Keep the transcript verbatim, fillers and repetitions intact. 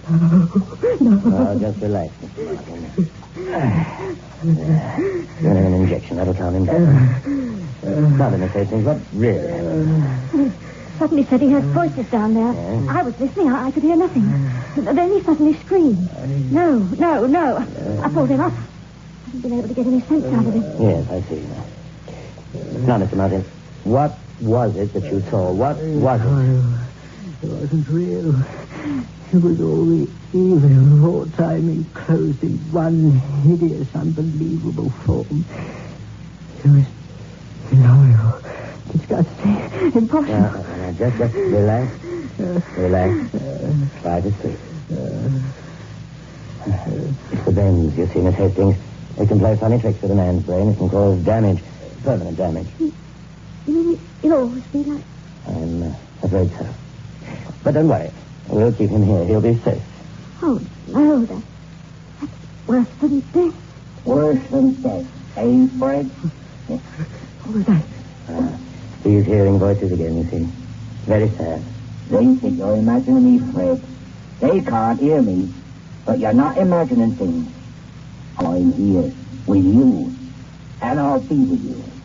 No. Oh, just relax, Mister Martin. Give him an injection. That'll calm him down. Now, Miss Hastings, what really happened? Suddenly said he heard voices down there. Yeah. I was listening. I, I could hear nothing. Then he suddenly screamed. No, no, no. I pulled him up. I haven't been able to get any sense out of him. Yes, I see. Now, Mister Martin, what was it that you saw? What was it? Oh, it wasn't real. It was all the evil, all time enclosed in one hideous, unbelievable form. It was loyal, disgusting, impossible. Uh, uh, just, just relax. Relax. Try to sleep. It's the bends, you see, Miss Hastings. They can play funny tricks with a man's brain. It can cause damage, permanent damage. You mean you'll always be like... I'm uh, afraid so. But don't worry. We'll keep him here. He'll be safe. Oh, no, that, that's worse than death. Worse than death, eh, Fred? What was that? Uh, he's hearing voices again, you see. Very sad. They think you're imagining me, Fred. They can't hear me, but you're not imagining things. I'm here with you, and I'll be with you.